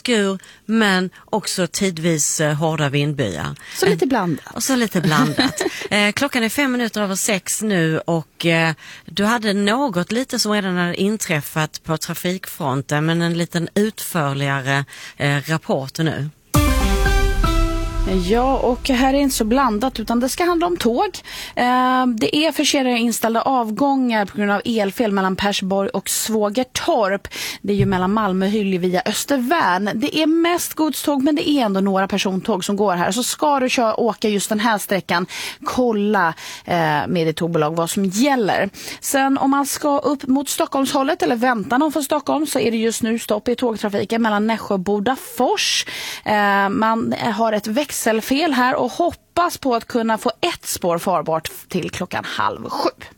skur men också tidvis hårda vindbyar. Så lite blandat. Och så lite blandat. Klockan är 5:05 nu och du hade något lite som redan hade inträffat på trafikfronten, men en liten utförligare rapport nu. Ja, och här är inte så blandat utan det ska handla om tåg. Det är försenade inställda avgångar på grund av elfel mellan Persborg och Svågertorp. Det är ju mellan Malmö och Hyllie via Östervärn. Det är mest godståg men det är ändå några persontåg som går här. Så ska du åka just den här sträckan, kolla med ditt tågbolag vad som gäller. Sen om man ska upp mot Stockholmshållet eller vänta någon från Stockholm så är det just nu stopp i tågtrafiken mellan Nässjö och Bodafors. Man har ett växelfel här och hoppas på att kunna få ett spår farbart till 6:30.